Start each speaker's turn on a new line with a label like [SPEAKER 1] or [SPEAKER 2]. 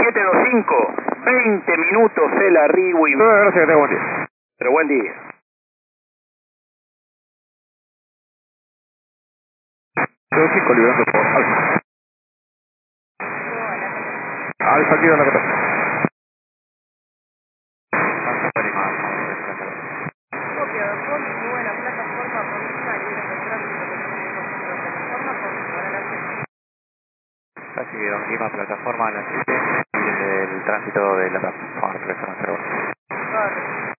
[SPEAKER 1] 725, 20 minutos el arribo y...
[SPEAKER 2] Gracias, que tenga buen día.
[SPEAKER 1] Pero buen día.
[SPEAKER 2] Yo 5 liberando por Alfa. Alfa aquí dando contacto.
[SPEAKER 3] Copia, continúa en la plataforma próxima libre de tránsito que tenemos en la plataforma continúa en la sesión.
[SPEAKER 4] Casi de Don Lima, plataforma a las 7 y del tránsito de la plataforma 310.
[SPEAKER 3] Correcto.